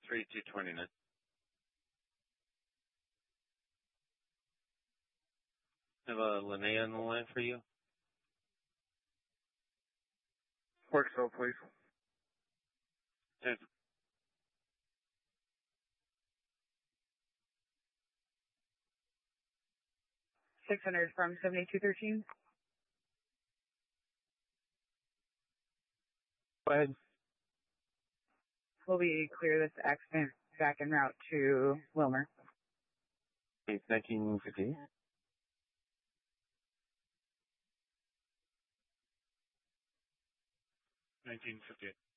3229. I have a Linnea on the line for you. Clarksville, please. Yes. 600 from 7213. Go ahead. Will we clear this accident back en route to Wilmer? It's 1958. 1958.